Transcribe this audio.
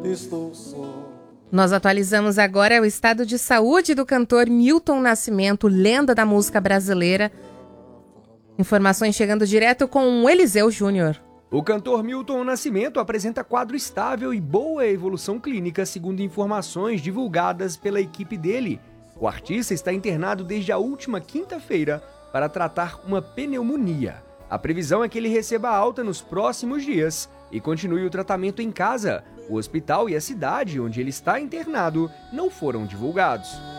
estou só. Nós atualizamos agora o estado de saúde do cantor Milton Nascimento, lenda da música brasileira. Informações chegando direto com o Eliseu Júnior. O cantor Milton Nascimento apresenta quadro estável e boa evolução clínica, segundo informações divulgadas pela equipe dele. O artista está internado desde a última quinta-feira para tratar uma pneumonia. A previsão é que ele receba alta nos próximos dias e continue o tratamento em casa. O hospital e a cidade onde ele está internado não foram divulgados.